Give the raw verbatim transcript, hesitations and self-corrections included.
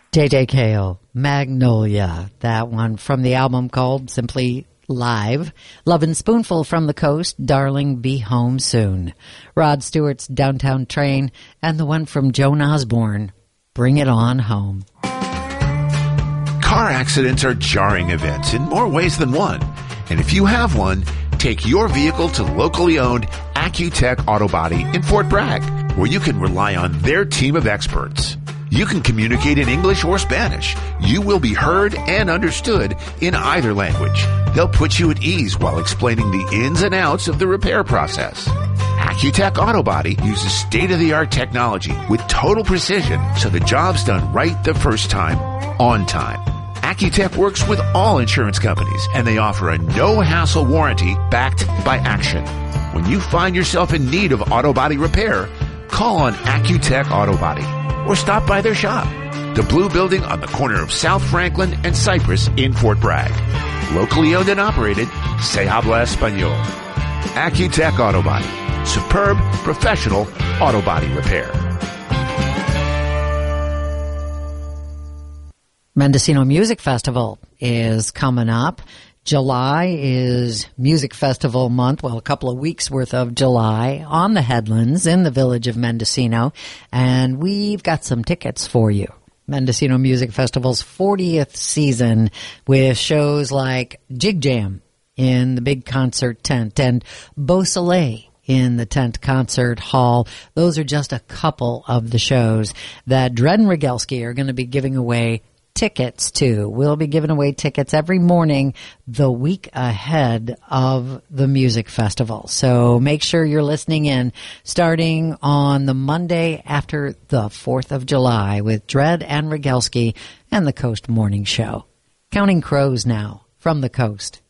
J J Cale, Magnolia, that one from the album called simply Live. Lovin' Spoonful from the Coast, Darling, Be Home Soon. Rod Stewart's Downtown Train, and the one from Joan Osborne, Bring It On Home. Car accidents are jarring events in more ways than one. And if you have one, take your vehicle to locally owned Accutech Auto Body in Fort Bragg, where you can rely on their team of experts. You can communicate in English or Spanish. You will be heard and understood in either language. They'll put you at ease while explaining the ins and outs of the repair process. Accutech Auto Body uses state-of-the-art technology with total precision, so the job's done right the first time, on time. Accutech works with all insurance companies, and they offer a no-hassle warranty backed by action. When you find yourself in need of auto body repair, call on Accutech Auto Body or stop by their shop, the Blue Building on the corner of South Franklin and Cypress in Fort Bragg. Locally owned and operated, se habla español. Accutech Auto Body. Superb, professional auto body repair. Mendocino Music Festival is coming up. July is Music Festival month, well, a couple of weeks worth of July on the Headlands in the village of Mendocino, and we've got some tickets for you. Mendocino Music Festival's fortieth season with shows like Jig Jam in the big concert tent and Beau Soleil in the tent concert hall. Those are just a couple of the shows that Dred and Rogalski are going to be giving away tickets to. We'll be giving away tickets every morning the week ahead of the music festival. So make sure you're listening in starting on the Monday after the fourth of July with Dred and Rogalski and the Coast Morning Show. Counting Crows now from the Coast.